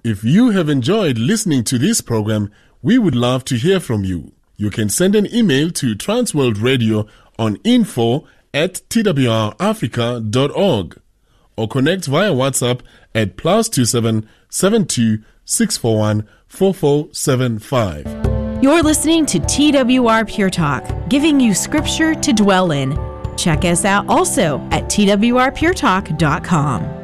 If you have enjoyed listening to this program, we would love to hear from you. You can send an email to Transworld Radio on info@twrafrica.org or connect via WhatsApp at +27 72 641 4475. You're listening to TWR Pure Talk, giving you scripture to dwell in. Check us out also at twrpuretalk.com.